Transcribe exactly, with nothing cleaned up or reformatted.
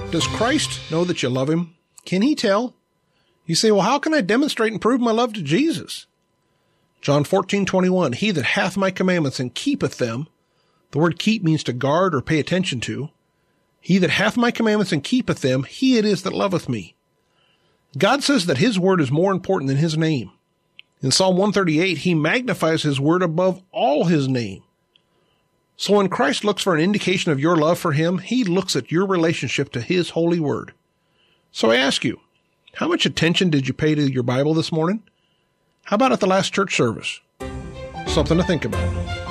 Does Christ know that you love him? Can he tell? You say, well, how can I demonstrate and prove my love to Jesus? John fourteen twenty-one, he that hath my commandments and keepeth them, the word keep means to guard or pay attention to. He that hath my commandments and keepeth them, he it is that loveth me. God says that his word is more important than his name. In Psalm one thirty-eight, he magnifies his word above all his name. So when Christ looks for an indication of your love for him, he looks at your relationship to his holy word. So I ask you, how much attention did you pay to your Bible this morning? How about at the last church service? Something to think about.